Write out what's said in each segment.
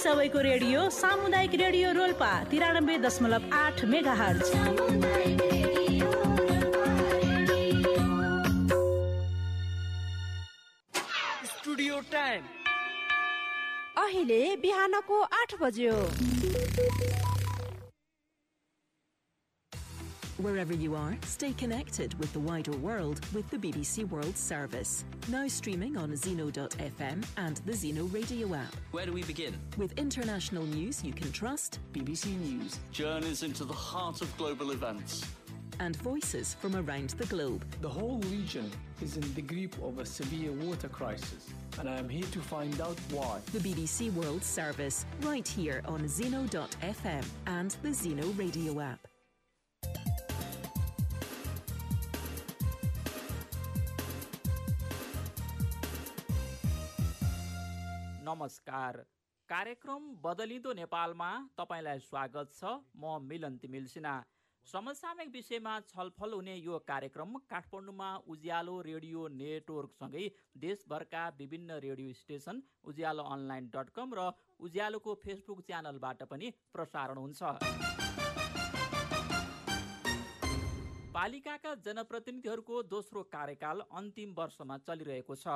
सबैको रेडियो सामुदायिक radio Rolpa 93.8 megahertz. Studio time अहिले बिहानको 8 बज्यो। Wherever you are, stay connected with the wider world with the BBC World Service. Now streaming on Zeno.fm and the Zeno radio app. Where do we begin? With international news you can trust, BBC News. Journeys into the heart of global events. And voices from around the globe. The whole region is in the grip of a severe water crisis, and I am here to find out why. The BBC World Service, right here on Zeno.fm and the Zeno radio app. नमस्कार। कार्यक्रम बदलिँदो नेपालमा तपाईलाई स्वागत छ। म मिलन तिमिल सिन्हा। समसामयिक विषयमा छलफल हुने यो कार्यक्रम काठमाडौँमा उज्यालो रेडियो नेटवर्कसँगै देशभरका विभिन्न रेडियो स्टेशन, उज्यालो online.com र उज्यालोको फेसबुक च्यानलबाट पनि प्रसारण हुन्छ। पालिकाका जनप्रतिनिधिहरूको दोस्रो कार्यकाल अन्तिम वर्षमा चलिरहेको छ।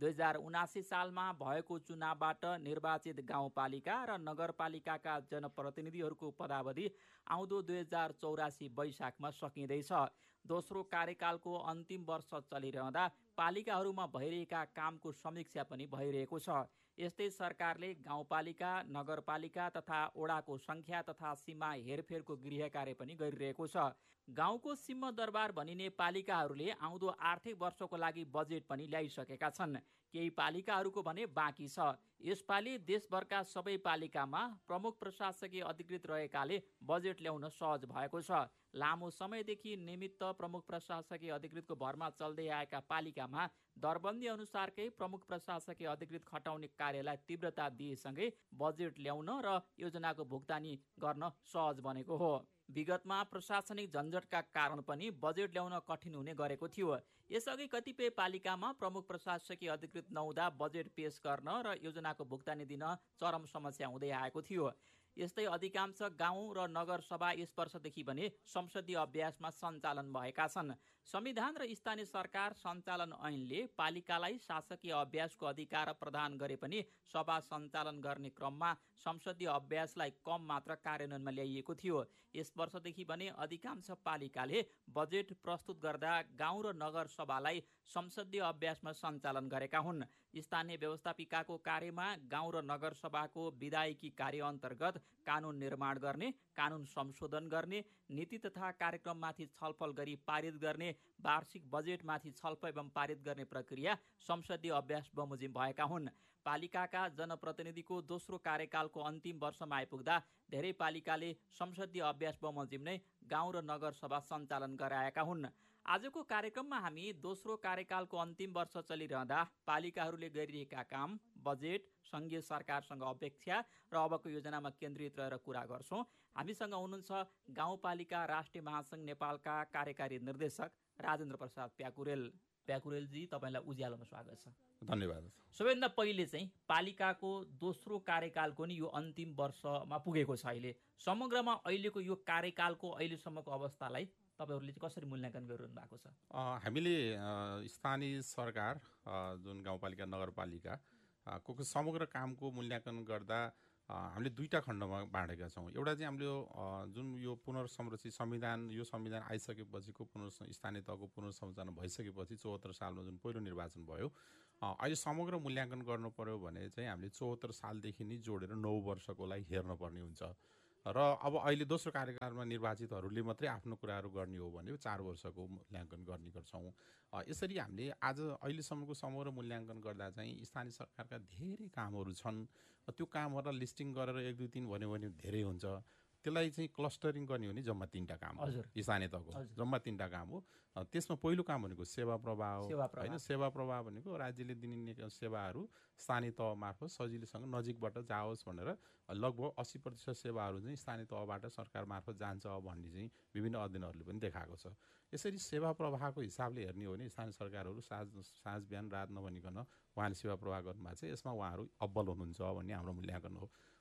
2079 सालमा भएको चुनावबाट निर्वाचित गाउँपालिका र नगरपालिकाका जनप्रतिनिधिहरूको पदावधि आउँदो 2084 वैशाखमा सकिँदैछ। दोस्रो कार्यकालको अन्तिम वर्ष चलिरहँदा पालिकाहरूमा भइरहेका कामको समीक्षा पनि भइरहेको छ। यस्तै सरकारले गाउँपालिका, नगरपालिका तथा वडाको संख्या तथा सीमा हेरफेरको गृह कार्य पनि गरिरहेको छ। गाउँको सिंह दरबार भनिने पालिकाहरूले आउँदो आर्थिक वर्षको लागि बजेट पनि ल्याइसकेका छन्। केही पालिकाहरूको भने बाँकी छ। यसपालि देशभरका सबै पालिकामा प्रमुख प्रशासकीय अधिकृत रहेकाले बजेट ल्याउन सहज भएको छ। लामो समयदेखि निमित्त प्रमुख प्रशासकीय अधिकृतको भरमा चल्दै आएका पालिकामा दरबन्दी अनुसारकै प्रमुख प्रशासकीय अधिकृत खटाउने कार्यलाई तीव्रता दिएसँगै बजेट ल्याउन र योजनाको भुक्तानी गर्न सहज बनेको हो। विगतमा प्रशासनिक झन्झटका कारण पनि बजेट ल्याउन कठिन हुने गरेको थियो। यसअघि कतिपय पालिकामा प्रमुख प्रशासकीय अधिकृत नहुँदा बजेट पेश गर्न र योजनाको भुक्तानी दिन चरम समस्या हुँदै आएको थियो। यस्तै अधिकांश गाउँ र नगर सभा यस वर्षदेखि भने संसदीय अभ्यासमा सञ्चालन भएका छन्। संविधान र स्थानीय सरकार सञ्चालन ऐनले पालिकालाई शासकीय अभ्यासको अधिकार प्रदान गरे पनि सभा सञ्चालन गर्ने क्रममा संसदीय अभ्यासलाई कम मात्र कार्यान्वयनमा ल्याइएको थियो। यस वर्षदेखि भने अधिकांश पालिकाले बजेट प्रस्तुत गर्दा गाउँ र नगर सभालाई संसदीय अभ्यासमा सञ्चालन गरेका हुन्। स्थानीय व्यवस्थापिकाको कार्यमा गाउँ र नगर सभाको विधायकी कार्य अन्तर्गत कानुन निर्माण गर्ने, कानुन संशोधन गर्ने, नीति तथा कार्यक्रममाथि छलफल गरी पारित गर्ने, वार्षिक बजेटमाथि छलफल एवं पारित गर्ने प्रक्रिया संसदीय अभ्यास बमोजिम भएका हुन्। पालिकाका जनप्रतिनिधिको दोस्रो कार्यकालको अन्तिम वर्षमा आइपुग्दा धेरै पालिकाले संसदीय अभ्यास बमोजिम नै गाउँ र नगर सभा सञ्चालन गराएका हुन्। आजको कार्यक्रममा हामी दोस्रो कार्यकालको अन्तिम वर्ष चलिरहँदा पालिकाहरूले गरिरहेका काम, बजेट, संघीय सरकारसँग अपेक्षा र अबको योजनामा केन्द्रित रहेर कुरा गर्छौँ। हामीसँग हुनुहुन्छ गाउँपालिका राष्ट्रिय महासङ्घ नेपालका कार्यकारी निर्देशक राजेन्द्र प्रसाद प्याकुरेल। प्याकुरेलजी, तपाईँलाई उज्यालोमा स्वागत छ। धन्यवाद। सबैभन्दा पहिले चाहिँ पालिकाको दोस्रो कार्यकालको नि यो अन्तिम वर्षमा पुगेको छ। अहिले समग्रमा अहिलेको यो कार्यकालको अहिलेसम्मको अवस्थालाई तपाईहरूले चाहिँ कसरी मूल्याङ्कन गरिरहनु भएको छ? हामीले स्थानीय सरकार जुन गाउँपालिका नगरपालिका को समग्र कामको मूल्याङ्कन गर्दा हामीले दुईटा खण्डमा बाँडेका छौँ। एउटा चाहिँ हामीले जुन यो पुनर्संरचित संविधान, यो संविधान आइसकेपछिको स्थानीय तहको पुनर्संरचना भइसकेपछि 74 सालमा जुन पहिलो निर्वाचन भयो, अहिले समग्र मूल्याङ्कन गर्नु पर्यो भने चाहिँ हामीले 74 सालदेखि नै जोडेर 9 वर्षको लागि हेर्नुपर्ने हुन्छ। र अब अहिले दोस्रो कार्यकालमा निर्वाचितहरूले मात्रै आफ्नो कुराहरू गर्ने हो भने 4 वर्षको मूल्याङ्कन गर्ने गर्छौँ। यसरी हामीले आज अहिलेसम्मको समग्र मूल्याङ्कन गर्दा चाहिँ स्थानीय सरकारका धेरै कामहरू छन्। त्यो कामहरूलाई लिस्टिङ गरेर 1, 2, 3 भन्यो भने धेरै हुन्छ। त्यसलाई चाहिँ क्लस्टरिङ गर्ने हो भने जम्मा 3टा काम हो। स्थानीय तहको जम्मा 3टा काम हो। त्यसमा पहिलो काम भनेको सेवा प्रवाह हो हैन। सेवा प्रवाह भनेको राज्यले दिने सेवाहरू स्थानीय तह मार्फत सजिलैसँग नजिकबाट जाओस् भनेर लगभग 80% सेवाहरू चाहिँ स्थानीय तहबाट सरकार मार्फत जान्छ भन्ने चाहिँ विभिन्न अध्ययनहरूले पनि देखाएको छ। यसरी सेवा प्रवाहको हिसाबले हेर्ने हो भने स्थानीय सरकारहरू साँझ बिहान रात नभनिकन उहाँले सेवा प्रवाह गर्नुभएको छ। यसमा उहाँहरू अब्बल हुनुहुन्छ भन्ने हाम्रो मूल्याङ्कन हो।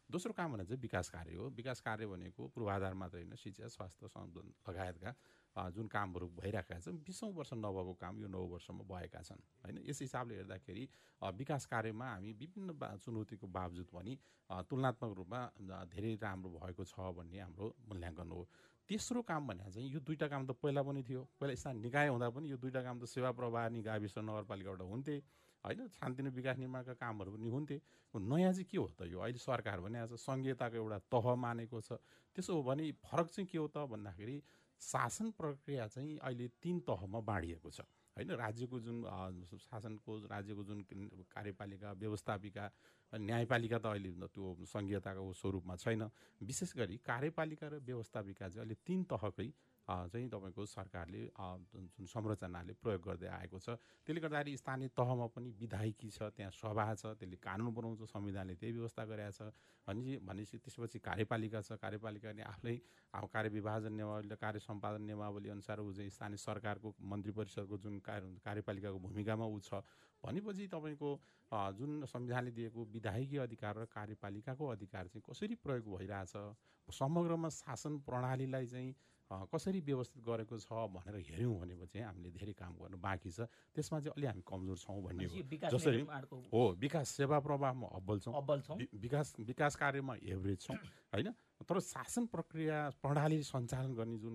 दोस्रो काम भनेको चाहिँ विकास कार्य हो। विकास कार्य भनेको पूर्वाधार मात्रै होइन, शिक्षा, स्वास्थ्य लगायतका जुन कामहरू भइरहेका छन् 20औं वर्ष नभएको काम यो 9 वर्षमा भएका छन् होइन। यस हिसाबले हेर्दाखेरि विकास कार्यमा हामी विभिन्न चुनौतीको बावजुद पनि तुलनात्मक रूपमा धेरै राम्रो भएको छ भन्ने हाम्रो मूल्याङ्कन हो। तेस्रो काम भने चाहिँ यो दुईटा काम त पहिला पनि थियो। पहिला स्थानीय निकाय हुँदा पनि यो दुईटा काम त सेवा प्रवाह गाविस नगरपालिकाबाट हुन्थे होइन, शान्ति विकास निर्माणका कामहरू पनि हुन्थे। नयाँ चाहिँ के हो त, यो अहिले सरकार भने आज सङ्घीयताको एउटा तह मानेको छ। त्यसो हो भने फरक चाहिँ के हो त भन्दाखेरि शासन प्रक्रिया चाहिँ अहिले 3 तहमा बाँडिएको छ होइन। राज्यको जुन शासनको राज्यको जुन कार्यपालिका, व्यवस्थापिका, न्यायपालिका त अहिले त्यो सङ्घीयताको स्वरूपमा छैन। विशेष गरी कार्यपालिका र व्यवस्थापिका चाहिँ अहिले 3 तहकै चाहिँ तपाईँको सरकारले जुन संरचनाले प्रयोग गर्दै आएको छ। त्यसले गर्दाखेरि स्थानीय तहमा पनि विधायिकी छ, त्यहाँ सभा छ, त्यसले कानुन बनाउँछ, संविधानले त्यही व्यवस्था गरेका छ भनेपछि त्यसपछि कार्यपालिका छ। कार्यपालिकाले आफै कार्यविभाजन नियमावली, कार्य सम्पादन नियमावली अनुसार ऊ चाहिँ स्थानीय सरकारको मन्त्री परिषदको जुन कार्यपालिकाको भूमिकामा ऊ छ भनेपछि तपाईँको जुन संविधानले दिएको विधायिकी अधिकार र कार्यपालिकाको अधिकार चाहिँ कसरी प्रयोग भइरहेछ, समग्रमा शासन प्रणालीलाई चाहिँ कसरी व्यवस्थित गरेको छ भनेर हेऱ्यौँ भनेपछि हामीले धेरै काम गर्नु बाँकी छ। त्यसमा चाहिँ अलि हामी कमजोर छौँ भन्ने हो। जसरी हो विकास सेवा प्रवाहमा अब्बल छौँ, विकास कार्यमा एभरेज छौँ होइन। तर शासन प्रक्रिया प्रणाली सञ्चालन गर्ने जुन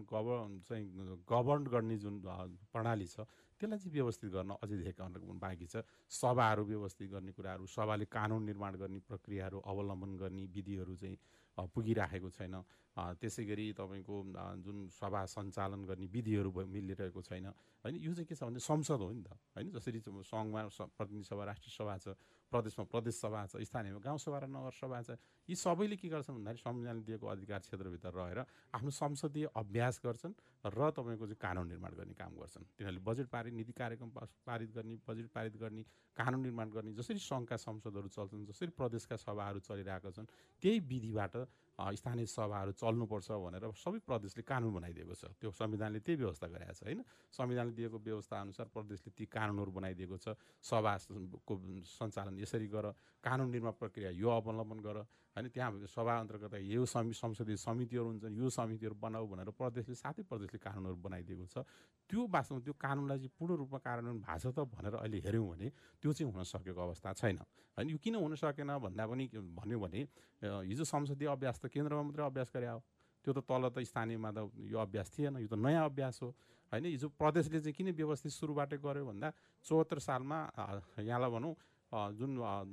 गभर्न गर्ने जुन प्रणाली छ त्यसलाई चाहिँ व्यवस्थित गर्न अझै धेरै गर्न बाँकी छ। सभाहरू व्यवस्थित गर्ने कुराहरू, सभाले कानुन निर्माण गर्ने प्रक्रियाहरू अवलम्बन गर्ने विधिहरू चाहिँ पुगिराखेको छैन। त्यसै गरी तपाईँको जुन सभा सञ्चालन गर्ने विधिहरू मिलिरहेको छैन होइन। यो चाहिँ के छ भने संसद हो नि त होइन। जसरी सङ्घमा प्रतिनिधि सभा, राष्ट्रिय सभा छ, प्रदेशमा प्रदेश सभा छ, स्थानीयमा गाउँसभा र नगरसभा छ। यी सबैले के गर्छन् भन्दाखेरि संविधानले दिएको अधिकार क्षेत्रभित्र रहेर आफ्नो संसदीय अभ्यास गर्छन् र तपाईँको चाहिँ कानुन निर्माण गर्ने काम गर्छन्। तिनीहरूले बजेट पारित, नीति कार्यक्रम पारित गर्ने, बजेट पारित गर्ने, कानुन निर्माण गर्ने। जसरी सङ्घका संसदहरू चल्छन्, जसरी प्रदेशका सभाहरू चलिरहेका छन् त्यही विधिबाट स्थानीय सभाहरू चल्नुपर्छ भनेर सबै प्रदेशले कानुन बनाइदिएको छ। त्यो संविधानले त्यही व्यवस्था गरेको छ होइन। संविधानले दिएको व्यवस्था अनुसार प्रदेशले ती कानुनहरू बनाइदिएको छ। सभाको सञ्चालन यसरी गर, कानुन निर्माण प्रक्रिया यो अवलम्बन गर होइन। त्यहाँ सभा अन्तर्गत यो संसदीय समितिहरू हुन्छन्, यो समितिहरू बनाऊ भनेर प्रदेशले कानुनहरू बनाइदिएको छ। त्यो वास्तवमा त्यो कानुनलाई चाहिँ पूर्ण रूपमा कार्यान्वयन भएको छ त भनेर अहिले हेऱ्यौँ भने त्यो चाहिँ हुन सकेको अवस्था छैन होइन। यो किन हुन सकेन भन्दा पनि भन्यो भने हिजो संसदीय अभ्यास त केन्द्रमा मात्रै अभ्यास गरे हो, त्यो त तल त स्थानीयमा त यो अभ्यास थिएन। यो त नयाँ अभ्यास हो होइन। हिजो प्रदेशले चाहिँ किन व्यवस्थित सुरुबाटै गर्यो भन्दा 74 सालमा यहाँलाई भनौँ जुन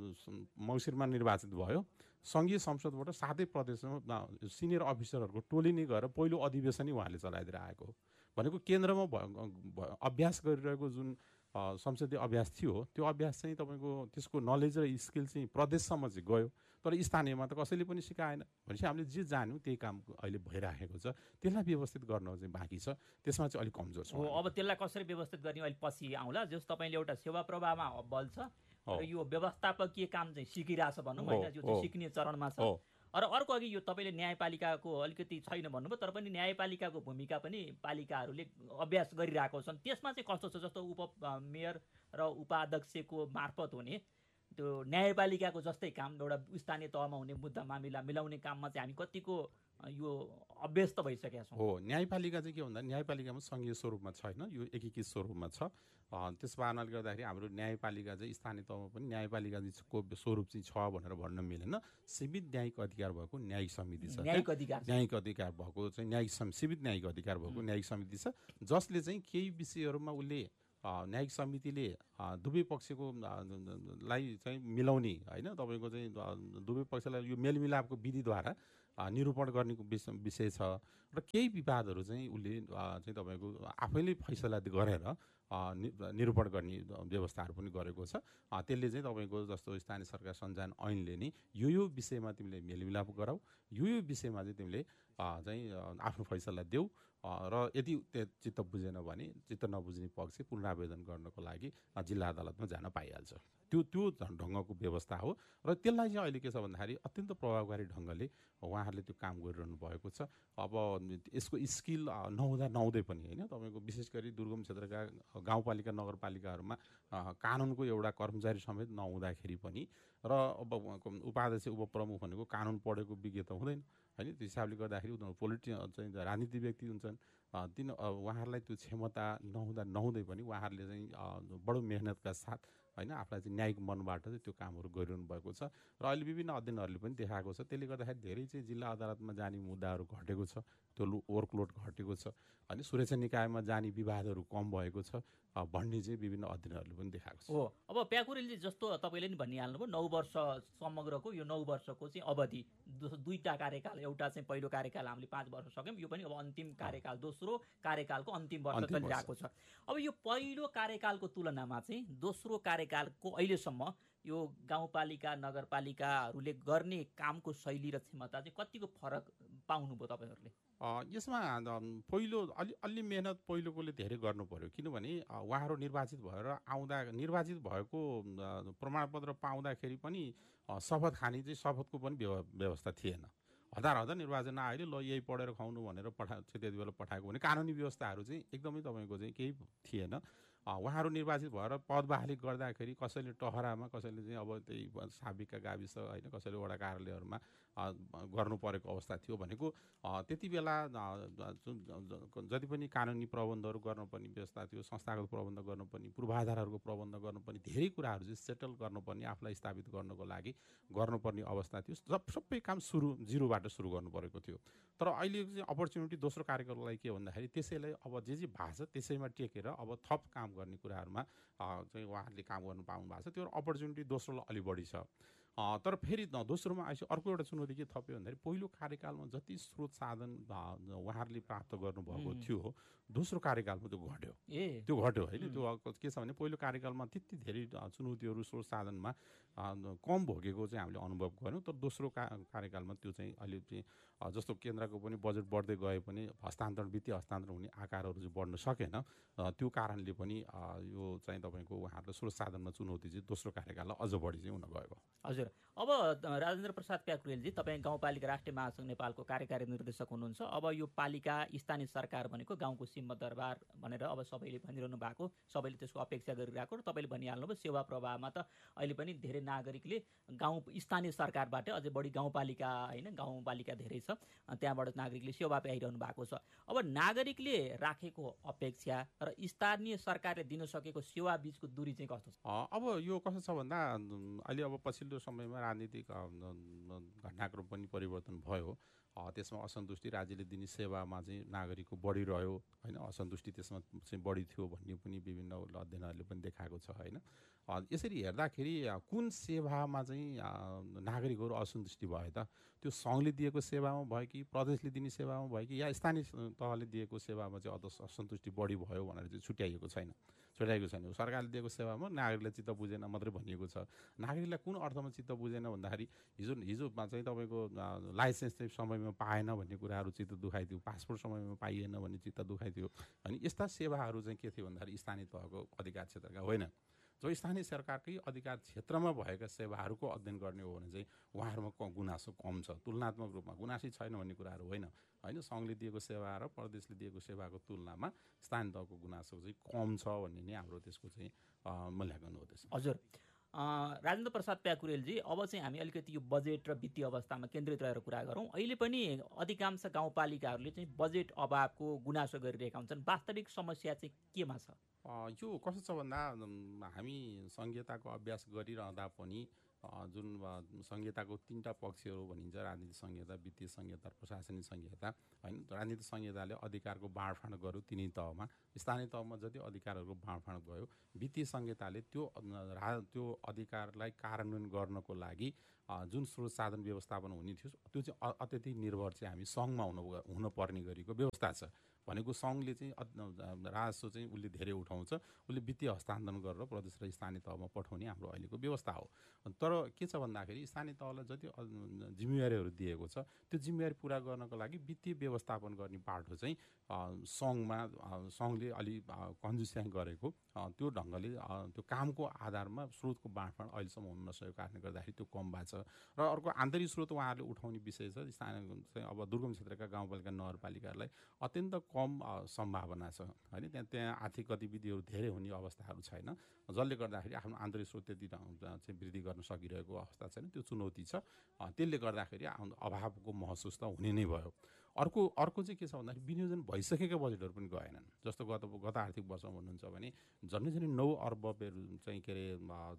मङ्सिरमा निर्वाचित भयो, सङ्घीय संसदबाट 7 प्रदेशमा सिनियर अफिसरहरूको टोली नै गएर पहिलो अधिवेशनै उहाँले चलाइदिएर आएको हो। भनेको केन्द्रमा अभ्यास गरिरहेको जुन संसदीय अभ्यास थियो त्यो अभ्यास चाहिँ तपाईँको त्यसको नलेज र स्किल चाहिँ प्रदेशसम्म चाहिँ गयो, तर स्थानीयमा त कसैले पनि सिकाएन। भनेपछि हामीले जे जान्यौँ त्यही काम अहिले भइराखेको छ। त्यसलाई व्यवस्थित गर्न चाहिँ बाँकी छ, त्यसमा चाहिँ अलिक कमजोर छ। अब त्यसलाई कसरी व्यवस्थित गर्ने अहिले पछि आउँला। जस तपाईँले एउटा सेवा प्रवाहमा बल छ र यो व्यवस्थापकीय काम चाहिँ सिकिरहेछ भनौँ होइन, यो चाहिँ सिक्ने चरणमा छ। र अर्को अघि यो तपाईँले न्यायपालिकाको अलिकति छैन भन्नुभयो, तर पनि न्यायपालिकाको भूमिका पनि पालिकाहरूले अभ्यास गरिरहेको छन्। त्यसमा चाहिँ कस्तो छ, जस्तो उपमेयर र उपाध्यक्षको मार्फत हुने त्यो न्यायपालिकाको जस्तै काम एउटा स्थानीय तहमा हुने मुद्दा मामिला मिलाउने काममा चाहिँ हामी कतिको यो अभ्यस्त भइसकेका छौँ। हो, न्यायपालिका चाहिँ के भन्दा न्यायपालिकामा सङ्घीय स्वरूपमा छैन, यो एकीकृत स्वरूपमा छ। त्यस कारणले गर्दाखेरि हाम्रो न्यायपालिका चाहिँ स्थानीय तहमा पनि न्यायपालिकाको स्वरूप चाहिँ छ भनेर भन्न मिलेन। सीमित न्यायिक अधिकार भएको न्यायिक समिति छ, न्यायिक अधिकार भएको चाहिँ सीमित न्यायिक अधिकार भएको न्यायिक समिति छ, जसले चाहिँ केही विषयहरूमा उसले न्यायिक समितिले दुवै पक्षको लाई चाहिँ मिलाउने होइन, तपाईँको चाहिँ दुवै पक्षलाई यो मेलमिलापको विधिद्वारा निरूपण गर्ने विषय छ। र केही विवादहरू चाहिँ उसले चाहिँ तपाईँको आफैले फैसला गरेर निरूपण गर्ने व्यवस्थाहरू पनि गरेको छ। त्यसले चाहिँ तपाईँको जस्तो स्थानीय सरकार सञ्चालन ऐनले नि यो विषयमा तिमीले मेलमिलाप गराऊ, यो विषयमा चाहिँ तिमीले चाहिँ आफ्नो फैसला देऊ र यदि चित्त बुझेन भने चित्त नबुझ्ने पक्ष पुनरावेदन गर्नको लागि जिल्ला अदालतमा जान पाइहाल्छ। त्यो ढङ्गको व्यवस्था हो र त्यसलाई चाहिँ अहिले के छ भन्दाखेरि अत्यन्त प्रभावकारी ढङ्गले उहाँहरूले त्यो काम गरिरहनु भएको छ। अब यसको स्किल नहुँदै पनि होइन, तपाईँको विशेष गरी दुर्गम क्षेत्रका गाउँपालिका नगरपालिकाहरूमा कानुनको एउटा कर्मचारी समेत नहुँदाखेरि पनि र अब उपाध्यक्ष उपप्रमुख भनेको कानुन पढेको विज्ञ त हुँदैन होइन। त्यो हिसाबले गर्दाखेरि उनीहरू चाहिँ राजनीतिक व्यक्ति हुन्छन्। उहाँहरूलाई त्यो क्षमता नहुँदै पनि उहाँहरूले चाहिँ बडो मेहनतका साथ होइन आफूलाई चाहिँ न्यायिक मनबाट चाहिँ त्यो कामहरू गरिरहनु भएको छ र अहिले विभिन्न अध्ययनहरूले पनि देखाएको छ। त्यसले गर्दाखेरि धेरै चाहिँ जिल्ला अदालतमा जाने मुद्दाहरू घटेको छ, त्यो ओभरलोड घटेको छ अनि सुरक्षा निकायमा जाने विवादहरू कम भएको छ भन्ने चाहिँ विभिन्न अध्ययनहरूले पनि देखाएको छ। हो, अब प्याकुरेलजी जस्तो तपाईँले नि भनिहाल्नुभयो 9 वर्ष समग्रको यो 9 वर्षको चाहिँ अवधि दुईटा कार्यकाल, एउटा चाहिँ पहिलो कार्यकाल हामीले 5 वर्ष सक्यौँ, यो पनि अब अन्तिम कार्यकाल दोस्रो कार्यकालको अन्तिम वर्ष चलिरहेको छ। अब यो पहिलो कार्यकालको तुलनामा चाहिँ दोस्रो कार्यकालको अहिलेसम्म यो गाउँपालिका नगरपालिकाहरूले गर्ने कामको शैली र क्षमता चाहिँ कतिको फरक पाउनुभयो तपाईँहरूले? यसमा पहिलो अलि मेहनत पहिलोकोले धेरै गर्नु पर्यो, किनभने उहाँहरू निर्वाचित भएको प्रमाणपत्र पाउँदाखेरि पनि शपथ खाने चाहिँ शपथको पनि व्यवस्था थिएन। हतार निर्वाचन आयो ल यही पढेर खुवाउनु भनेर त्यति बेला पठाएको भने कानुनी व्यवस्थाहरू चाहिँ एकदमै तपाईँको चाहिँ केही थिएन। उहाँहरू निर्वाचित भएर पद बहाली गर्दाखेरि कसैले टहरामा, कसैले चाहिँ अब त्यही साबिकका गाविस होइन, कसैले वडा कार्यालयहरूमा गर्नु परेको अवस्था थियो भनेको त्यति बेला जति पनि कानुनी प्रबन्धहरू गर्नुपर्ने व्यवस्था थियो, संस्थागत प्रबन्ध गर्नुपर्ने, पूर्वाधारहरूको प्रबन्ध गर्नुपर्ने, धेरै कुराहरू चाहिँ सेटल गर्नुपर्ने, आफूलाई स्थापित गर्नको लागि गर्नुपर्ने अवस्था थियो। सबै काम जिरोबाट सुरु गर्नु परेको थियो। तर अहिले चाहिँ अपर्च्युनिटी दोस्रो कार्यकाललाई के भन्दाखेरि त्यसैलाई अब जे भएको छ त्यसैमा टेकेर अब थप काम गर्ने कुराहरूमा चाहिँ उहाँहरूले काम गर्नु पाउनु भएको छ। त्यो अपर्च्युनिटी दोस्रोलाई अलि बढी छ। तर फेरि दोस्रोमा आएपछि अर्को एउटा चुनौती के थप्यो भन्दाखेरि पहिलो कार्यकालमा जति स्रोत साधन उहाँहरूले प्राप्त गर्नुभएको थियो दोस्रो कार्यकालमा त्यो घट्यो होइन। त्यो के छ भने पहिलो कार्यकालमा त्यति धेरै चुनौतीहरू स्रोत साधनमा कम भोगेको चाहिँ हामीले अनुभव गऱ्यौँ। तर दोस्रो कार्यकालमा त्यो चाहिँ अहिले चाहिँ जस्तो केन्द्रको पनि बजेट बढ्दै गए पनि वित्तीय हस्तान्तरण हुने आकारहरू चाहिँ बढ्न सकेन। त्यो कारणले पनि यो चाहिँ तपाईँको उहाँहरूले स्रोत साधनमा चुनौती चाहिँ दोस्रो कार्यकाललाई अझ बढी चाहिँ हुन गएको। हजुर, अब राजेन्द्र प्रसाद प्याकुरेलजी, तपाईँ गाउँपालिका राष्ट्रिय महासङ्घ नेपालको कार्यकारी निर्देशक हुनुहुन्छ। अब यो पालिका स्थानीय सरकार भनेको गाउँको सिंहदरबार भनेर अब सबैले भनिरहनु भएको, सबैले त्यसको अपेक्षा गरिरहेको र तपाईँले भनिहाल्नुभयो सेवा प्रवाहमा त अहिले पनि धेरै नागरिकले स्थानीय सरकारबाट अझै बढी गाउँपालिका होइन, गाउँपालिका धेरै छ त्यहाँबाट नागरिकले सेवा पाइरहनु भएको छ। अब नागरिकले राखेको अपेक्षा र स्थानीय सरकारले दिन सकेको सेवा बीचको दूरी चाहिँ कस्तो छ? अब यो कस्तो छ भन्दा अहिले अब पछिल्लो समयमा राजनीतिक घटनाक्रम पनि परिवर्तन भयो। त्यसमा असन्तुष्टि राज्यले दिने सेवामा चाहिँ नागरिकको बढिरह्यो होइन, असन्तुष्टि त्यसमा चाहिँ बढी थियो भन्ने पनि विभिन्न अध्ययनहरूले पनि देखाएको छ होइन। यसरी हेर्दाखेरि कुन सेवामा चाहिँ नागरिकहरू असन्तुष्टि भयो त? त्यो सङ्घले दिएको सेवामा भयो कि प्रदेशले दिने सेवामा भयो कि या स्थानीय तहले दिएको सेवामा चाहिँ असन्तुष्टि बढी भयो भनेर चाहिँ छुट्याइएको छैन। सरकारले दिएको सेवामा नागरिकलाई चित्त बुझेन मात्रै भनिएको छ। नागरिकलाई कुन अर्थमा चित्त बुझेन भन्दाखेरि हिजोमा चाहिँ तपाईँको लाइसेन्स चाहिँ समयमा पाएन भन्ने कुराहरू चित्त दुखाइदियो, पासपोर्ट समयमा पाइएन भन्ने चित्त दुखाइदियो। अनि यस्ता सेवाहरू चाहिँ के थियो भन्दाखेरि स्थानीय तहको अधिकार क्षेत्रका होइन। जो स्थानीय सरकारकै अधिकार क्षेत्रमा भएका सेवाहरूको अध्ययन गर्ने हो भने चाहिँ उहाँहरूमा गुनासो कम छ, तुलनात्मक रूपमा गुनासै छैन भन्ने कुराहरू होइन। सङ्घले दिएको सेवा र प्रदेशले दिएको सेवाको तुलनामा स्थानीय तहको गुनासो चाहिँ कम छ भन्ने नै हाम्रो त्यसको चाहिँ मूल्याङ्कन हो। त्यसमा हजुर, राजेन्द्र प्रसाद प्याकुरेलजी, अब चाहिँ हामी अलिकति यो बजेट र वित्तीय अवस्थामा केन्द्रित रहेर कुरा गरौँ। अहिले पनि अधिकांश गाउँपालिकाहरूले चाहिँ बजेट अभावको गुनासो गरिरहेका हुन्छन्। वास्तविक समस्या चाहिँ केमा छ? यो कस्तो छ भन्दा हामी संहिताको अभ्यास गरिरहँदा पनि जुन संहिताको 3टा पक्षहरू भनिन्छ, राजनीतिक संहिता, वित्तीय संहिता, प्रशासनिक संहिता होइन। राजनीतिक संहिताले अधिकारको बाँडफाँड गर्यो तिनै तहमा, स्थानीय तहमा जति अधिकारहरूको बाँडफाँड गयो, वित्तीय संहिताले त्यो अधिकारलाई कार्यान्वयन गर्नको लागि जुन स्रोत साधन व्यवस्थापन हुने थियो त्यो चाहिँ अत्यधिक निर्भर चाहिँ हामी सङ्घमा हुनुपर्ने गरेको व्यवस्था छ। भनेको सङ्घले चाहिँ राजस्व चाहिँ उसले धेरै उठाउँछ, उसले वित्तीय हस्तान्तरण गरेर प्रदेश र स्थानीय तहमा पठाउने हाम्रो अहिलेको व्यवस्था हो। तर के छ भन्दाखेरि स्थानीय तहलाई जति जिम्मेवारीहरू दिएको छ त्यो जिम्मेवारी पुरा गर्नको लागि वित्तीय व्यवस्थापन गर्ने बाटो चाहिँ सङ्घले अलि कन्जुस्याङ गरेको, त्यो ढङ्गले त्यो कामको आधारमा स्रोतको बाँडफाँड अहिलेसम्म हुन नसकेको कारणले गर्दाखेरि त्यो कम भएको छ। र अर्को आन्तरिक स्रोत उहाँहरूले उठाउने विषय छ। स्थानीय चाहिँ अब दुर्गम क्षेत्रका गाउँपालिका नगरपालिकाहरूलाई अत्यन्त कम सम्भावना छ होइन। त्यहाँ आर्थिक गतिविधिहरू धेरै हुने अवस्थाहरू छैन, जसले गर्दाखेरि आफ्नो आन्तरिक स्रोत त्यति चाहिँ वृद्धि गर्न सकिरहेको अवस्था छैन। त्यो चुनौती छ। त्यसले गर्दाखेरि अभावको महसुस त हुने नै भयो। अर्को चाहिँ के छ भन्दाखेरि विनियोजन भइसकेका बजेटहरू पनि गएनन्। जस्तो गत आर्थिक वर्षमा भन्नुहुन्छ भने झन्डै 9 अर्ब चाहिँ के अरे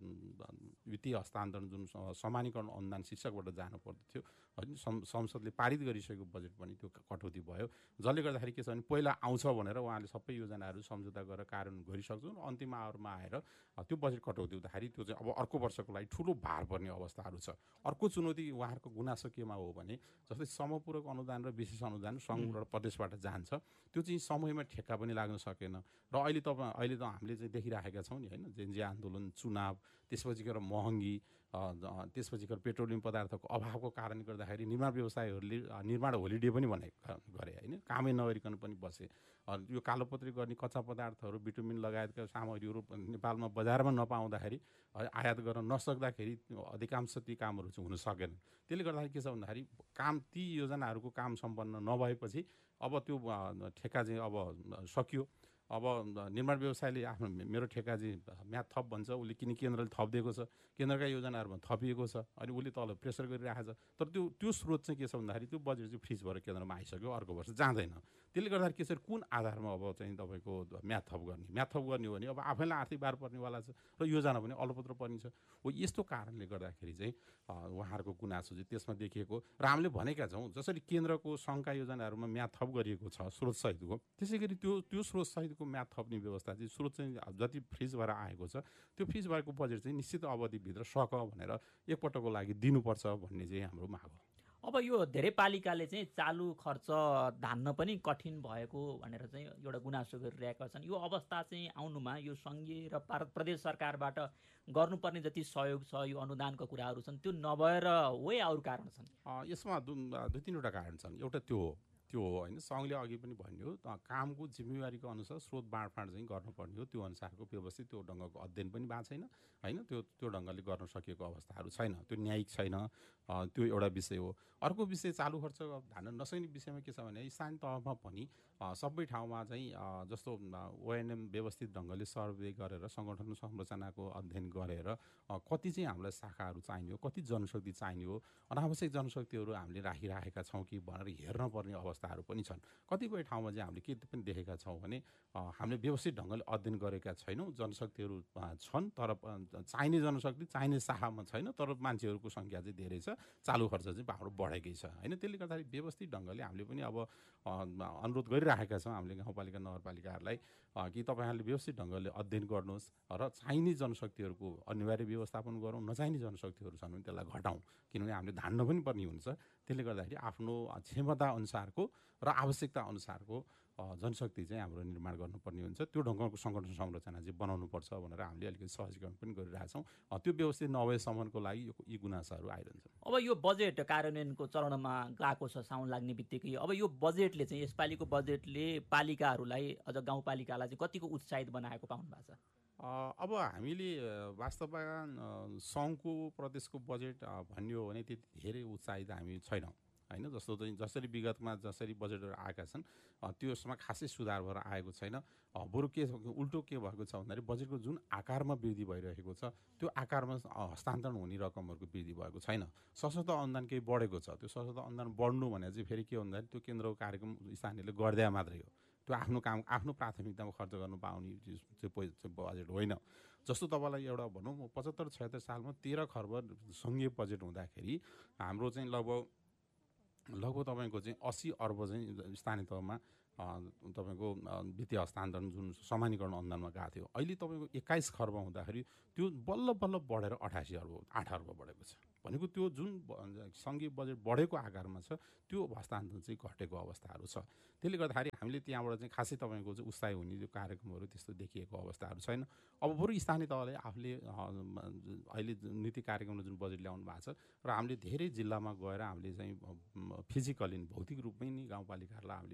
वित्तीय हस्तान्तरण जुन समानीकरण अनुदान शीर्षकबाट जानु पर्दथ्यो होइन, संसदले पारित गरिसकेको बजेट पनि त्यो कटौती भयो। जसले गर्दाखेरि के छ भने पहिला आउँछ भनेर उहाँले सबै योजनाहरू सम्झौता गरेर कार्यान्वयन गरिसक्छन्, अन्तिम आवरमा आएर त्यो बजेट कटौती हुँदाखेरि त्यो चाहिँ अब अर्को वर्षको लागि ठुलो भार पर्ने अवस्थाहरू छ। अर्को चुनौती उहाँहरूको गुनासो केमा हो भने जस्तै समपूरक अनुदान र विशेष अनुदान सङ्घ र प्रदेशबाट जान्छ, त्यो चाहिँ समयमा ठेक्का पनि लाग्न सकेन। र अहिले त हामीले चाहिँ देखिराखेका छौँ नि होइन, जेन्जी आन्दोलन, चुनाव, त्यसपछि गएर महँगी, त्यसपछि गएर पेट्रोलियम पदार्थको अभावको कारणले गर्दाखेरि निर्माण व्यवसायहरूले निर्माण होलिडे पनि गरे होइन, कामै नगरिकन पनि बसे। यो कालोपत्री गर्ने कच्चा पदार्थहरू बिटुमिन लगायतका सामग्रीहरू नेपालमा बजारमा नपाउँदाखेरि आयात गर्न नसक्दाखेरि अधिकांश ती कामहरू चाहिँ हुन सकेन। त्यसले गर्दाखेरि के छ भन्दाखेरि ती योजनाहरूको काम सम्पन्न नभएपछि अब त्यो ठेक्का चाहिँ अब सकियो। अब निर्माण व्यवसायले आफ्नो मेरो ठेक्का चाहिँ म्याद थप भन्छ, उसले किन केन्द्रले थप दिएको छ, केन्द्रका योजनाहरूमा थपिएको छ, अनि उसले तल प्रेसर गरिरहेको छ। तर त्यो स्रोत चाहिँ के छ भन्दाखेरि त्यो बजेट चाहिँ फ्रिज भएर केन्द्रमा आइसक्यो, अर्को वर्ष जाँदैन। त्यसले गर्दाखेरि के छ कुन आधारमा अब चाहिँ तपाईँको म्याद थप गर्ने हो भने अब आफैलाई आर्थिक भार पर्नेवाला छ र योजना पनि अलपत्र पर्नेछ। हो यस्तो कारणले गर्दाखेरि चाहिँ उहाँहरूको गुनासो चाहिँ त्यसमा देखिएको र हामीले भनेका छौँ जसरी केन्द्रको सङ्घका योजनाहरूमा म्याद थप गरिएको छ स्रोतसहितको, त्यसै गरी त्यो स्रोतसहितको म्याद थप्ने व्यवस्था चाहिँ स्रोत चाहिँ जति फ्रिज भएर आएको छ त्यो फ्रिज भएको बजेट चाहिँ निश्चित अवधिभित्र भनेर एकपटकको लागि दिनुपर्छ भन्ने चाहिँ हाम्रो माग हो। अब यो धेरै पालिकाले चाहिँ चालु खर्च धान्न पनि कठिन भएको भनेर चाहिँ एउटा गुनासो गरिरहेका छन्। यो अवस्था चाहिँ आउनुमा यो सङ्घीय र प्रदेश सरकारबाट गर्नुपर्ने जति सहयोग छ, यो अनुदानका कुराहरू छन्, त्यो नभएर हो या अरू कारण छन्? यसमा दुई तिनवटा कारण छन्। एउटा त्यो हो होइन, सङ्घले अघि पनि भन्यो कामको जिम्मेवारीको अनुसार स्रोत बाँडफाँड चाहिँ गर्नुपर्ने हो, त्यो अनुसारको व्यवस्थित त्यो ढङ्गको अध्ययन पनि भएको छैन होइन, त्यो ढङ्गले गर्न सकिएको अवस्थाहरू छैन, त्यो न्यायिक छैन। त्यो एउटा विषय हो। अर्को विषय चालु खर्च धान्न नसक्ने विषयमा के छ भने स्थानीय तहमा पनि सबै ठाउँमा चाहिँ जस्तो ओएनएम व्यवस्थित ढङ्गले सर्वे गरेर सङ्गठन संरचनाको अध्ययन गरेर कति चाहिँ हामीलाई शाखाहरू चाहिने हो, कति जनशक्ति चाहिने हो, अनावश्यक जनशक्तिहरू हामीले राखिराखेका छौँ कि भनेर हेर्न पर्ने अवस्थाहरू पनि छन्। कतिपय ठाउँमा चाहिँ हामीले के पनि देखेका छौँ भने हामीले व्यवस्थित ढङ्गले अध्ययन गरेका छैनौँ, जनशक्तिहरू छन् तर चाहिने जनशक्ति चाहिने शाखामा छैन, तर मान्छेहरूको सङ्ख्या चाहिँ धेरै छ, चालु खर्च चाहिँ हाम्रो बढेकै छ होइन। त्यसले गर्दाखेरि व्यवस्थित ढङ्गले हामीले पनि अब अनुरोध गरिराखेका छौँ हामीले गाउँपालिका नगरपालिकाहरूलाई कि तपाईँहरूले व्यवस्थित ढङ्गले अध्ययन गर्नुहोस् र चाहिने जनशक्तिहरूको अनिवार्य व्यवस्थापन गरौँ, नचाहिने जनशक्तिहरू छन् भने त्यसलाई घटाउँ, किनभने हामीले धान्न पनि पर्ने हुन्छ। त्यसले गर्दाखेरि आफ्नो क्षमता अनुसारको र आवश्यकता अनुसारको जनशक्ति चाहिँ हाम्रो निर्माण गर्नुपर्ने हुन्छ। त्यो ढङ्गको सङ्गठन संरचना चाहिँ बनाउनुपर्छ भनेर हामीले अलिकति सहजीकरण पनि गरिरहेछौँ। त्यो व्यवस्थित नभएसम्मको लागि यी गुनासाहरू आइरहन्छन्। अब यो बजेट कार्यान्वयनको चरणमा गएको छ साउन लाग्ने बित्तिकै, अब यो बजेटले चाहिँ यसपालिको बजेटले पालिकाहरूलाई अझ गाउँपालिकालाई चाहिँ कतिको उत्साहित बनाएको पाउनु भएको छ? अब हामीले वास्तवमा सङ्घको प्रदेशको बजेट भन्ने हो भने त्यति धेरै उत्साहित हामी छैनौँ होइन। जसरी विगतमा जसरी बजेटहरू आएका छन् त्यसमा खासै सुधार भएर आएको छैन। बरु उल्टो के भएको छ भन्दाखेरि बजेटको जुन आकारमा वृद्धि भइरहेको छ त्यो आकारमा हस्तान्तरण हुने रकमहरूको वृद्धि भएको छैन। सशक्त अनुदान केही बढेको छ, त्यो सशक्त अनुदान बढ्नु भने चाहिँ फेरि के हो भन्दाखेरि त्यो केन्द्रको कार्यक्रम स्थानीयले गर्दा मात्रै हो, त्यो आफ्नो काम आफ्नो प्राथमिकतामा खर्च गर्नु पाउने चाहिँ बजेट होइन। जस्तो तपाईँलाई एउटा भनौँ 75-76 सालमा 13 खर्ब सङ्घीय बजेट हुँदाखेरि हाम्रो चाहिँ लगभग तपाईँको चाहिँ 80 अर्ब चाहिँ स्थानीय तहमा तपाईँको वित्तीय हस्तान्तरण जुन समानीकरण अनुदानमा गएको थियो। अहिले तपाईँको 21 खर्ब हुँदाखेरि त्यो बल्ल बढेर 88 अर्ब 8 अर्ब बढेको छ। भनेको त्यो जुन सङ्घीय बजेट बढेको आकारमा छ त्यो हस्तान्तरण चाहिँ घटेको अवस्थाहरू छ। त्यसले गर्दाखेरि हामीले त्यहाँबाट चाहिँ खासै तपाईँको चाहिँ उत्साही हुने जो कार्यक्रमहरू त्यस्तो देखिएको अवस्थाहरू छैन। अब बरु स्थानीय तहले आफूले अहिले नीति कार्यक्रममा जुन बजेट ल्याउनु भएको छ र हामीले धेरै जिल्लामा गएर हामीले चाहिँ फिजिकली भौतिक रूपमै नै गाउँपालिकाहरूलाई हामीले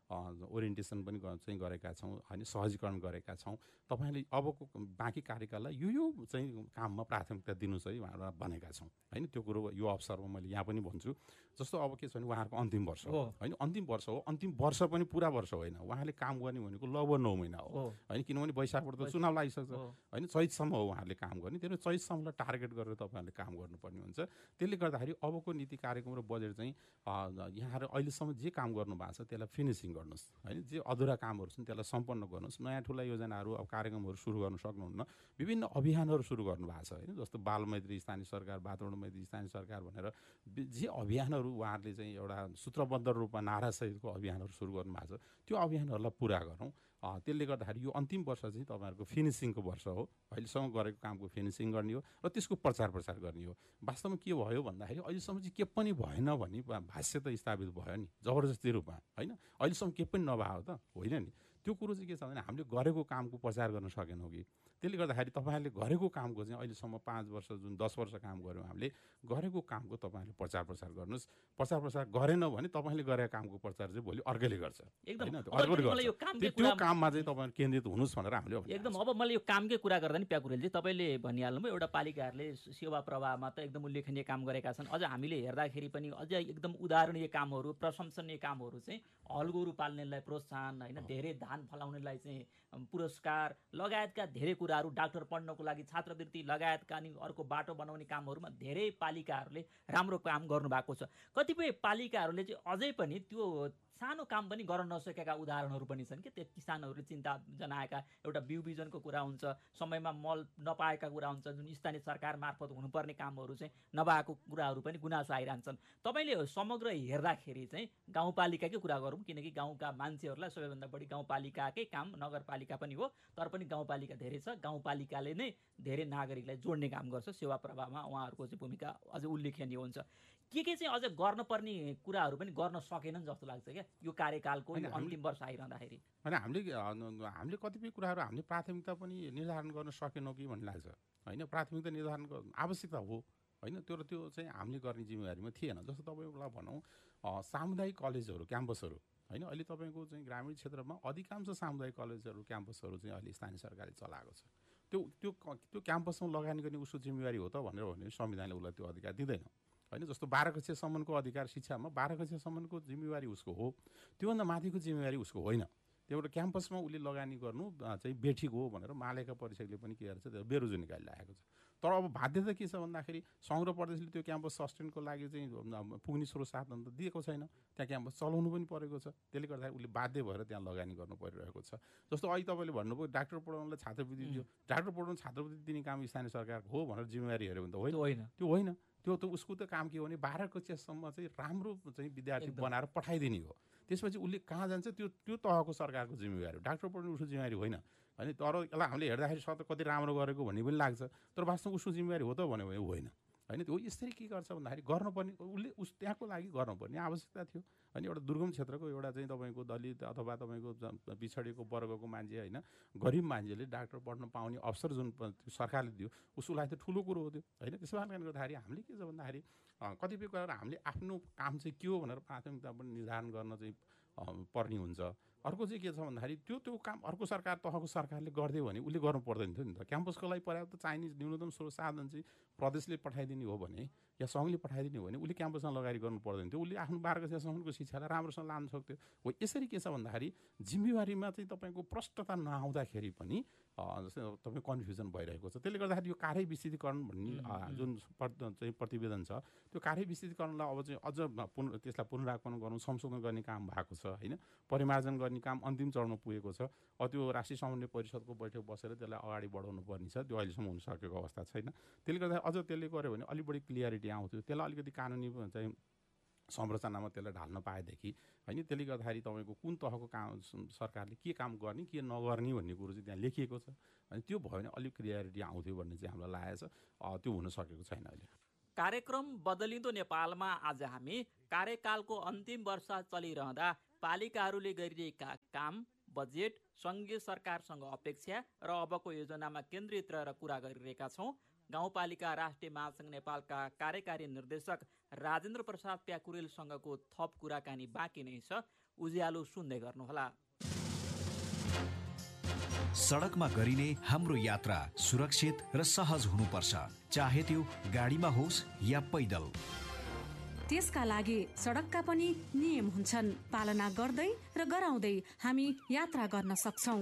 ओरिएन्टेसन पनि चाहिँ गरेका छौँ होइन, सहजीकरण गरेका छौँ। तपाईँले अबको बाँकी कार्यकाललाई यो चाहिँ काममा प्राथमिकता दिनुहोस् है उहाँहरूलाई भनेका छौँ होइन। त्यो कुरो यो अवसरमा मैले यहाँ पनि भन्छु। जस्तो अब के छ भने उहाँहरूको अन्तिम वर्ष हो होइन, अन्तिम वर्ष हो, अन्तिम वर्ष पनि पुरा वर्ष होइन, उहाँले काम गर्ने भनेको लगभग 9 महिना हो होइन, किनभने वैशाखबाट त चुनाव लागिसक्छ होइन, चैतसम्म हो उहाँहरूले काम गर्ने। त्यसले चैतसम्मलाई टार्गेट गरेर तपाईँहरूले काम गर्नुपर्ने हुन्छ। त्यसले गर्दाखेरि अबको नीति कार्यक्रम र बजेट चाहिँ यहाँहरू अहिलेसम्म जे काम गर्नुभएको छ त्यसलाई फिनिसिङ गर्नुहोस् होइन, जे अधुरा कामहरू छन् त्यसलाई सम्पन्न गर्नुहोस्। नयाँ ठुला योजनाहरू अब कार्यक्रमहरू सुरु गर्न सक्नुहुन्न, विभिन्न अभियानहरू सुरु गर्नुभएको छ होइन, जस्तो बाल मैत्री स्थानीय सरकार, वातावरण मैत्री स्थानीय सरकार भनेर जे अभियानहरू उहाँहरूले चाहिँ एउटा सूत्रबद्ध रूपमा नारासहितको अभियानहरू सुरु गर्नुभएको छ, त्यो अभियानहरूलाई पुरा गरौँ। त्यसले गर्दाखेरि यो अन्तिम वर्ष चाहिँ तपाईँहरूको फिनिसिङको वर्ष हो, अहिलेसम्म गरेको कामको फिनिसिङ गर्ने हो र त्यसको प्रचार प्रसार गर्ने हो। वास्तवमा के भयो भन्दाखेरि अहिलेसम्म चाहिँ के पनि भएन भने भाष्य त स्थापित भयो नि जबरजस्ती रूपमा होइन, अहिलेसम्म के पनि नभएको त होइन नि। त्यो कुरो चाहिँ के छ भने हामीले गरेको कामको प्रचार गर्न सकेनौँ कि, त्यसले गर्दाखेरि तपाईँहरूले गरेको कामको चाहिँ अहिलेसम्म 5 वर्ष जुन 10 वर्ष काम गऱ्यौँ हामीले, गरेको कामको तपाईँहरूले प्रचार प्रसार गर्नुहोस्। प्रचार प्रसार गरेन भने तपाईँले गरेको कामको प्रचार चाहिँ भोलि अर्कैले गर्छ होइन, अर्कोले गर्छ। त्यो काममा चाहिँ तपाईँ केन्द्रित हुनुहोस् भनेर हामीले एकदम। अब मैले यो कामकै कुरा गर्दा नि प्याकुरेलजी तपाईँले भनिहाल्नुभयो एउटा पालिकाहरूले सेवा प्रवाहमा त एकदम उल्लेखनीय काम गरेका छन्। अझ हामीले हेर्दाखेरि पनि अझ एकदम उदाहरणीय कामहरू, प्रशंसनीय कामहरू चाहिँ हलगोरु पाल्नेलाई प्रोत्साहन होइन, धेरै धान फलाउनेलाई चाहिँ पुरस्कार लगायतका धेरै कुराहरू, डाक्टर पढ्नको लागि छात्रवृत्ति लगायतका अनि अर्को बाटो बनाउने कामहरूमा धेरै पालिकाहरूले राम्रो काम गर्नुभएको छ। कतिपय पालिकाहरूले चाहिँ अझै पनि त्यो सानो काम पनि गर्न नसकेका उदाहरणहरू पनि छन् कि, त्यो किसानहरूले चिन्ता जनाएका एउटा बिउ बिजनको कुरा हुन्छ, समयमा मल नपाएका कुरा हुन्छ, जुन स्थानीय सरकार मार्फत हुनुपर्ने कामहरू चाहिँ नभएको कुराहरू पनि गुनासो आइरहन्छन्। तपाईँले समग्र हेर्दाखेरि चाहिँ गाउँपालिकाकै कुरा गरौँ, किनकि गाउँका मान्छेहरूलाई सबैभन्दा बढी गाउँपालिकाकै काम, नगरपालिका पनि हो तर पनि गाउँपालिका धेरै छ, गाउँपालिकाले नै धेरै नागरिकलाई जोड्ने काम गर्छ। सेवा प्रवाहमा उहाँहरूको चाहिँ भूमिका अझ उल्लेखनीय हुन्छ। के चाहिँ अझ गर्नुपर्ने कुराहरू पनि गर्न सकेनन् जस्तो लाग्छ क्या यो कार्यकालको अन्तिम वर्ष आइरहँदाखेरि? होइन, हामीले कतिपय कुराहरू हामीले प्राथमिकता पनि निर्धारण गर्न सकेनौँ कि भन्ने लाग्छ होइन। प्राथमिकता निर्धारण आवश्यकता हो होइन, त्यो चाहिँ हामीले गर्ने जिम्मेवारीमा थिएन। जस्तो तपाईँलाई भनौँ सामुदायिक कलेजहरू, क्याम्पसहरू होइन, अहिले तपाईँको चाहिँ ग्रामीण क्षेत्रमा अधिकांश सामुदायिक कलेजहरू, क्याम्पसहरू चाहिँ अहिले स्थानीय सरकारले चलाएको छ। त्यो क्याम्पसमा लगानी गर्ने उसको जिम्मेवारी हो त भनेर भने संविधानले उसलाई त्यो अधिकार दिँदैन होइन। जस्तो 12 कक्षासम्मको अधिकार शिक्षामा 12 कक्षासम्मको जिम्मेवारी उसको हो, त्योभन्दा माथिको जिम्मेवारी उसको होइन। त्यो एउटा क्याम्पसमा उसले लगानी गर्नु चाहिँ बेठिक हो भनेर मालेका परिषदले पनि के गर्छ, त्यो बेरोजु निकालिरहेको छ। तर अब बाध्यता के छ भन्दाखेरि समग्र प्रदेशले त्यो क्याम्पस सस्टेनको लागि चाहिँ पुग्ने स्रोत साधन त दिएको छैन, त्यहाँ क्याम्पस चलाउनु पनि परेको छ। त्यसले गर्दाखेरि उसले बाध्य भएर त्यहाँ लगानी गर्नु परिरहेको छ। जस्तो अहिले तपाईँले भन्नुभयो डाक्टर पढाउनलाई छात्रवृत्ति दियो, डाक्टर पढाउन छात्रवृत्ति दिने काम स्थानीय सरकारको हो भनेर जिम्मेवारी हेऱ्यो भने त होइन, त्यो होइन। त्यो त उसको त काम के हो भने 12 कक्षासम्म चाहिँ राम्रो चाहिँ विद्यार्थी बनाएर पठाइदिने हो। त्यसपछि उसले कहाँ जान्छ त्यो तहको सरकारको जिम्मेवारी हो, डाक्टर पढ्ने उसको जिम्मेवारी होइन होइन। तर यसलाई हामीले हेर्दाखेरि सत कति राम्रो गरेको भन्ने पनि लाग्छ, तर वास्तवमा उसको जिम्मेवारी हो त भन्यो भने होइन होइन। त्यो यसरी के गर्छ भन्दाखेरि गर्नुपर्ने उसले त्यहाँको लागि गर्नुपर्ने आवश्यकता थियो होइन। एउटा दुर्गम क्षेत्रको एउटा चाहिँ तपाईँको दलित अथवा तपाईँको पिछडिएको वर्गको मान्छे होइन, गरिब मान्छेले डाक्टर पढ्न पाउने अवसर जुन सरकारले दियो उसको लागि त ठुलो कुरो हो त्यो होइन। त्यसो कारणले गर्दाखेरि हामीले के छ भन्दाखेरि कतिपय कुराहरू हामीले आफ्नो काम चाहिँ के हो भनेर प्राथमिकता पनि निर्धारण गर्न चाहिँ पर्ने हुन्छ। अर्को चाहिँ के छ भन्दाखेरि त्यो काम अर्को सरकार तहको सरकारले गरिदियो भने उसले गर्नु पर्दैन थियो नि त। क्याम्पसको लागि पर्याप्त चाहिने न्यूनतम स्रोत साधन चाहिँ प्रदेशले पठाइदिने हो भने या सङ्घले पठाइदिने हो भने उसले क्याम्पसमा लगानी गर्नु पर्दैन थियो, उसले आफ्नो 12 कक्षासम्मको शिक्षालाई राम्रोसँग लान सक्थ्यो। हो यसरी के छ भन्दाखेरि जिम्मेवारीमा चाहिँ तपाईँको प्रष्टता नआउँदाखेरि पनि जस्तै तपाईँ कन्फ्युजन भइरहेको छ। त्यसले गर्दाखेरि यो कार्य विस्तृतीकरण भन्ने जुन चाहिँ प्रतिवेदन छ त्यो कार्य विस्तृतीकरणलाई अब चाहिँ अझ त्यसलाई पुनरावलोकन गर्नु, संशोधन गर्ने काम भएको छ होइन। परिमार्जन गर्ने काम अन्तिम चरणमा पुगेको छ। त्यो राष्ट्रिय समन्वय परिषदको बैठक बसेर त्यसलाई अगाडि बढाउनु पर्ने छ, त्यो अहिलेसम्म हुन सकेको अवस्था छैन। त्यसले गर्दा अझ त्यसले गर्यो भने अलिक बढी क्लियरिटी आउँथ्यो, त्यसलाई अलिकति कानुनी चाहिँ संरचनामा त्यसलाई ढाल्न पाएदेखि होइन। त्यसले गर्दाखेरि तपाईँको कुन तहको काम सरकारले के काम गर्ने के नगर्ने भन्ने कुरो चाहिँ त्यहाँ लेखिएको छ अनि त्यो भयो भने अलिक क्लियरिटी आउँथ्यो भन्ने चाहिँ हामीलाई लागेको छ। त्यो हुन सकेको छैन अहिले। कार्यक्रम बदलिँदो नेपालमा आज हामी कार्यकालको अन्तिम वर्ष चलिरहँदा पालिकाहरूले गरिरहेका काम, बजेट, सङ्घीय सरकारसँग अपेक्षा र अबको योजनामा केन्द्रित रहेर कुरा गरिरहेका छौँ। गाउँपालिका राष्ट्रिय महासङ्घ नेपालका कार्यकारी निर्देशक राजेन्द्र प्रसाद प्याकुरेलसँगको थप कुराकानी बाँकी नै छ। उज्यालो सुन्दै गर्नुहोला। सडकमा गरिने हाम्रो यात्रा सुरक्षित र सहज हुनुपर्छ, चाहे त्यो गाडीमा होस् या पैदल। त्यसका लागि सडकका पनि नियम हुन्छन्। पालना गर्दै र गराउँदै हामी यात्रा गर्न सक्छौं।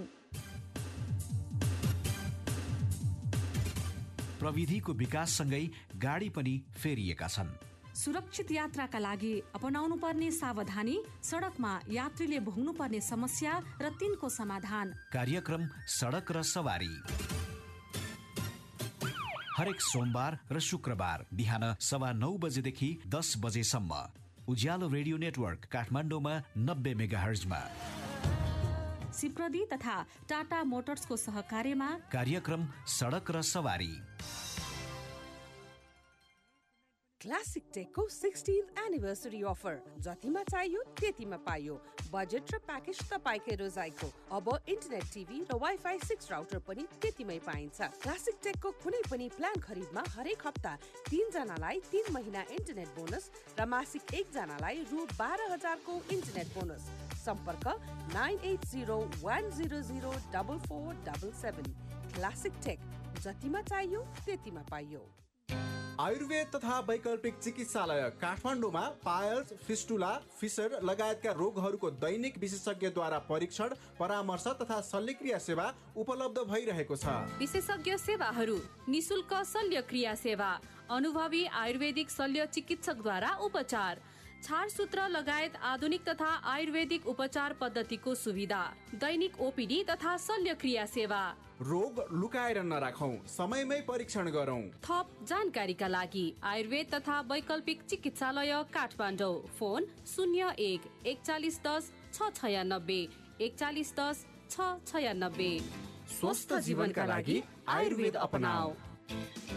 प्रविधिको विकाससँगै गाडी पनि फेरिएका छन्। सुरक्षित यात्राका लागि अपनाउनु पर्ने सावधानी, सडकमा यात्रीले भोग्नुपर्ने समस्या र तिनको समाधान। कार्यक्रम सडक र सवारी हरेक सोमबार र शुक्रबार बिहान 9:15 बजेदेखि 10 बजेसम्म उज्यालो रेडियो नेटवर्क काठमाडौँमा 90 मेगाहर्जमा। सिप्रदी तथा टाटा मोटर्सको सहकार्यमा कार्यक्रम सडक र सवारी। क्लासिक टेकको 16th एनिभर्सरी अफर, जतिमा चाहियो त्यतिमा पाइयो। बजेट र प्याकेज तपाईँकै रोजाइको। अब इन्टरनेट टिभी र वाइफाई 6 राउटर पनि त्यतिमै पाइन्छ। क्लासिक टेकको कुनै पनि प्लान खरिदमा हरेक हप्ता 3 जनालाई 3 महिना इन्टरनेट बोनस र मासिक 1 जनालाई रु 12,000 को इन्टरनेट बोनस। सम्पर्क 9801004477। क्लासिक टेक, जतिमा चाहियो त्यतिमा पाइयो। आयुर्वेद तथा वैकल्पिक चिकित्सालय काठमाडौँमा पायल्स, फिस्टुला, फिसर लगायतका रोगहरूको दैनिक विशेषज्ञद्वारा परीक्षण, परामर्श तथा शल्यक्रिया सेवा उपलब्ध भइरहेको छ। विशेषज्ञ सेवाहरू, निशुल्क शल्यक्रिया सेवा, अनुभवी आयुर्वेदिक शल्य चिकित्सकद्वारा उपचार, छारसूत्र लगायत आधुनिक तथा आयुर्वेदिक उपचार पद्धतिको सुविधा, दैनिक ओपीडी तथा शल्यक्रिया सेवा। रोग लुकाएर नराखौं, समयमै परीक्षण गरौं। थप जानकारीका लागि आयुर्वेद तथा वैकल्पिक चिकित्सालय काठमाडौँ। फोन 01 4110 696 4110 696। स्वस्थ जीवनका लागि आयुर्वेद अपनाऊ।